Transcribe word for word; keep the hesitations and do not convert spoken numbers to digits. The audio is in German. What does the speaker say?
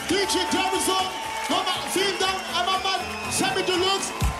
D J Terrorzone. Nochmal vielen Dank, einmal Mann, Sammy Deluxe.